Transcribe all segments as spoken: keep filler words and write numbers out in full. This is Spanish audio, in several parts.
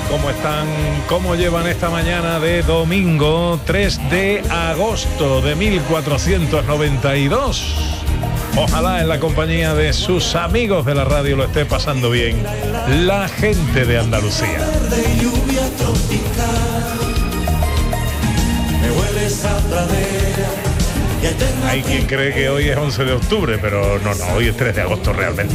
¿Cómo están? ¿Cómo llevan esta mañana de domingo tres de agosto de mil cuatrocientos noventa y dos? Ojalá en la compañía de sus amigos de la radio lo esté pasando bien la gente de Andalucía. Hay quien cree que hoy es once de octubre, pero no, no, hoy es tres de agosto realmente.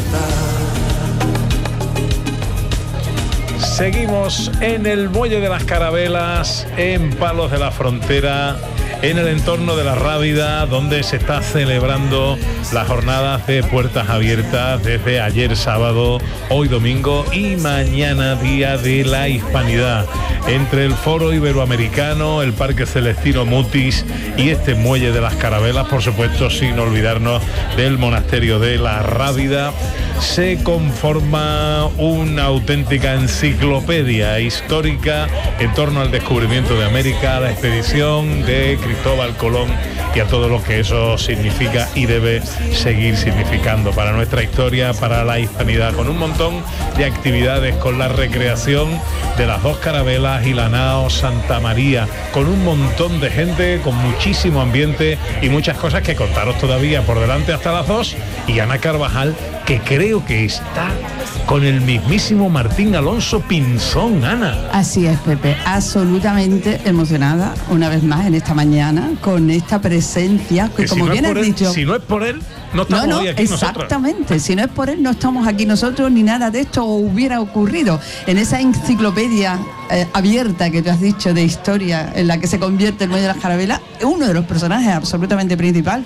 Seguimos en el Muelle de las Carabelas, en Palos de la Frontera, en el entorno de la Rábida, donde se está celebrando las jornadas de puertas abiertas desde ayer sábado, hoy domingo y mañana Día de la Hispanidad, entre el Foro Iberoamericano, el Parque Celestino Mutis y este Muelle de las Carabelas, por supuesto, sin olvidarnos del Monasterio de la Rábida. Se conforma una auténtica enciclopedia histórica en torno al descubrimiento de América, a la expedición de Cristóbal Colón y a todo lo que eso significa y debe seguir significando para nuestra historia, para la hispanidad, con un montón de actividades, con la recreación de las dos carabelas y la nao Santa María, con un montón de gente, con muchísimo ambiente y muchas cosas que contaros todavía por delante hasta las dos. Y Ana Carvajal, que creo que está con el mismísimo Martín Alonso Pinzón, Ana. Así es, Pepe, absolutamente emocionada una vez más en esta mañana con esta presencia que, que como si bien has él, dicho, si no es por él no estamos no, no, hoy aquí exactamente, nosotros. Si no es por él no estamos aquí nosotros, ni nada de esto hubiera ocurrido. En esa enciclopedia eh, abierta que tú has dicho de historia en la que se convierte el Muelle de las Carabelas, uno de los personajes absolutamente principal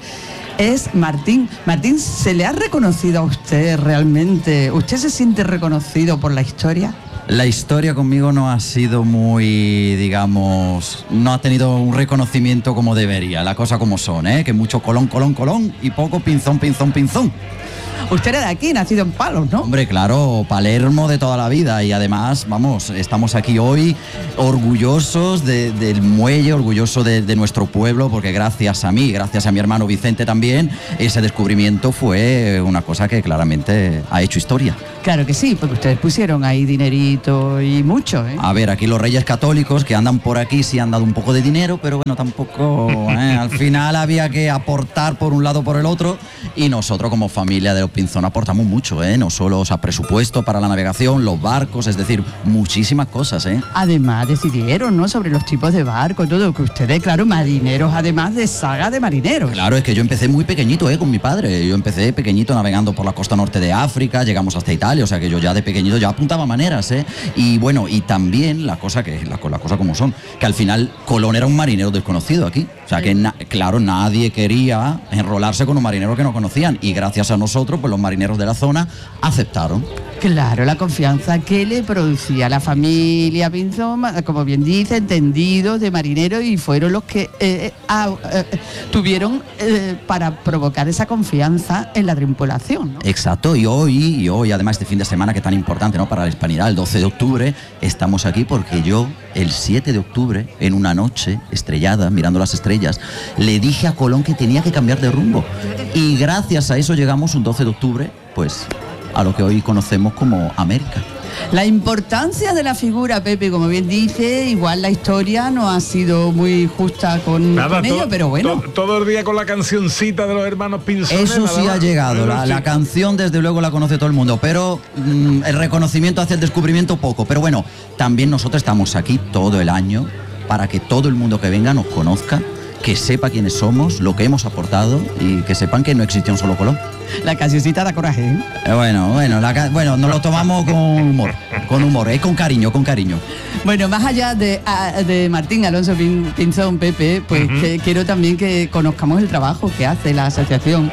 es Martín. Martín, ¿se le ha reconocido a usted realmente? ¿Usted se siente reconocido por la historia? La historia conmigo no ha sido muy, digamos, no ha tenido un reconocimiento como debería, la cosa como son, ¿eh? Que mucho Colón, Colón, Colón y poco Pinzón, Pinzón, Pinzón. Usted era de aquí, nacido en Palos, ¿no? Hombre, claro, Palermo de toda la vida y además, vamos, estamos aquí hoy orgullosos de, del muelle, orgullosos de, de nuestro pueblo, porque gracias a mí, gracias a mi hermano Vicente también, ese descubrimiento fue una cosa que claramente ha hecho historia. Claro que sí, porque ustedes pusieron ahí dinerito y mucho, ¿eh? A ver, aquí los reyes católicos que andan por aquí sí han dado un poco de dinero, pero bueno, tampoco, ¿eh? Al final había que aportar por un lado o por el otro y nosotros como familia de los Pinzón aportamos mucho, ¿eh? No solo, o sea, presupuesto para la navegación, los barcos, es decir, muchísimas cosas, ¿eh? Además decidieron, ¿no?, sobre los tipos de barco, todo, que ustedes, claro, marineros, además de saga de marineros. Claro, es que yo empecé muy pequeñito, ¿eh?, con mi padre. Yo empecé pequeñito navegando por la costa norte de África, llegamos hasta Italia, o sea que yo ya de pequeñito ya apuntaba maneras, ¿eh? Y bueno, y también la cosa que la, la cosa como son, que al final Colón era un marinero desconocido aquí. O sea que, na, claro, nadie quería enrolarse con un marinero que no conocían y gracias a nosotros, pues los marineros de la zona aceptaron. Claro, la confianza que le producía la familia Pinzón, como bien dice, entendidos de marineros, y fueron los que eh, ah, eh, tuvieron eh, para provocar esa confianza en la tripulación, ¿no? Exacto, y hoy, y hoy además este fin de semana que es tan importante, ¿no?, para la hispanidad, el doce de octubre, estamos aquí porque yo, el siete de octubre, en una noche estrellada, mirando las estrellas, le dije a Colón que tenía que cambiar de rumbo. Y gracias a eso llegamos un doce de octubre, pues, a lo que hoy conocemos como América. La importancia de la figura, Pepe, como bien dice, igual la historia no ha sido muy justa con, nada, con todo, ello, pero bueno. Todo, todo el día con la cancioncita de los hermanos Pinzón. Eso sí ha llegado, la, la canción desde luego la conoce todo el mundo, pero mmm, el reconocimiento hacia el descubrimiento poco. Pero bueno, también nosotros estamos aquí todo el año para que todo el mundo que venga nos conozca, que sepa quiénes somos, lo que hemos aportado y que sepan que no existía un solo Colón. La cancioncita da coraje, ¿eh? Eh, bueno, bueno, la, bueno, nos lo tomamos con humor, con humor, eh, con cariño, con cariño. Bueno, más allá de, de Martín Alonso Pinzón, Pepe, pues uh-huh. que, quiero también que conozcamos el trabajo que hace la asociación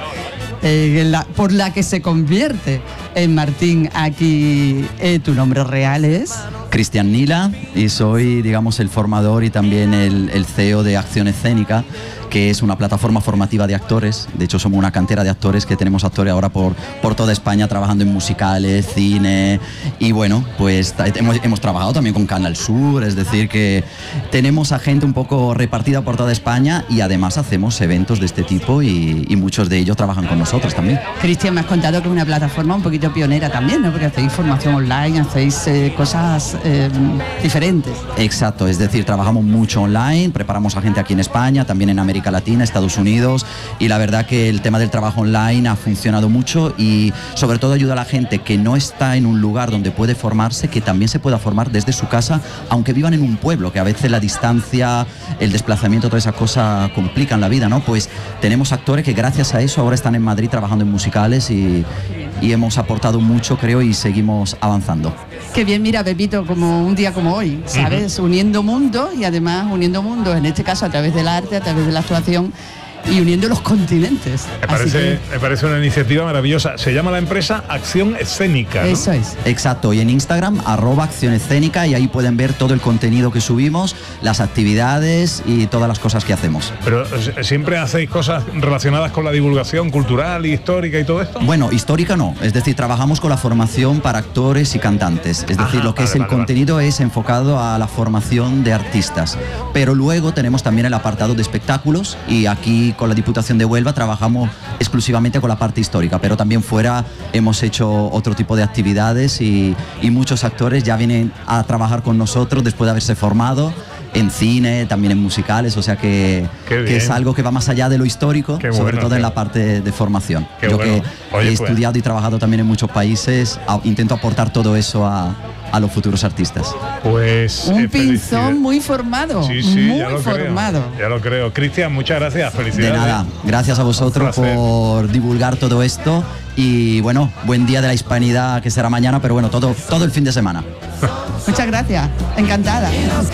eh, la, por la que se convierte en Martín aquí. Eh, ¿Tu nombre real es? Cristian Nila, y soy, digamos, el formador y también el, el C E O de Acción Escénica, que es una plataforma formativa de actores. De hecho, somos una cantera de actores que tenemos actores ahora por, por toda España trabajando en musicales, cine. Y bueno, pues hemos, hemos trabajado también con Canal Sur, es decir, que tenemos a gente un poco repartida por toda España y además hacemos eventos de este tipo y, y muchos de ellos trabajan con nosotros también. Cristian, me has contado que es una plataforma un poquito pionera también, ¿no? Porque hacéis formación online, hacéis eh, cosas eh, diferentes. Exacto, es decir, trabajamos mucho online, preparamos a gente aquí en España, también en América Latina, Estados Unidos, y la verdad que el tema del trabajo online ha funcionado mucho y sobre todo ayuda a la gente que no está en un lugar donde puede formarse, que también se pueda formar desde su casa, aunque vivan en un pueblo, que a veces la distancia, el desplazamiento, toda esa cosa complican la vida, ¿no? Pues tenemos actores que gracias a eso ahora están en Madrid trabajando en musicales y, y hemos aportado mucho, creo, y seguimos avanzando. Qué bien, mira, Pepito, como un día como hoy, ¿sabes? Uh-huh. Uniendo mundos y además uniendo mundos, en este caso a través del arte, a través de la actuación y uniendo los continentes. Me parece, que... me parece una iniciativa maravillosa. Se llama la empresa Acción Escénica, ¿no? Eso es. Exacto, y en Instagram, arroba Acción Escénica, y ahí pueden ver todo el contenido que subimos, las actividades y todas las cosas que hacemos. Pero ¿siempre hacéis cosas relacionadas con la divulgación cultural, histórica y todo esto? Bueno, histórica no, es decir, trabajamos con la formación para actores y cantantes, es decir, Ajá, lo que vale, es el vale, contenido vale. es enfocado a la formación de artistas, pero luego tenemos también el apartado de espectáculos y aquí con la Diputación de Huelva trabajamos exclusivamente con la parte histórica, pero también fuera hemos hecho otro tipo de actividades y, y muchos actores ya vienen a trabajar con nosotros después de haberse formado en cine, también en musicales, o sea que, que es algo que va más allá de lo histórico, Qué sobre bueno, todo tío. en la parte de formación. Qué Yo bueno. que Oye, he pues. estudiado y trabajado también en muchos países, a, intento aportar todo eso a a los futuros artistas. Pues un eh, pinzón muy formado. Sí, sí, muy ya lo formado. Creo, ya lo creo. Cristian, muchas gracias, felicidades. De nada, gracias a vosotros por divulgar todo esto y bueno, buen día de la Hispanidad que será mañana, pero bueno, todo, todo el fin de semana. Muchas gracias, encantada.